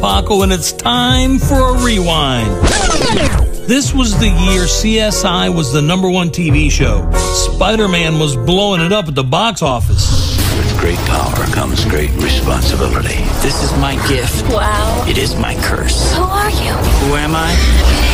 Paco, and it's time for a rewind. This was the year CSI was the #1 TV show. Spider-Man was blowing it up at the box office. With great power comes great responsibility. This is my gift. Wow. It is my curse. Who are you? Who am I?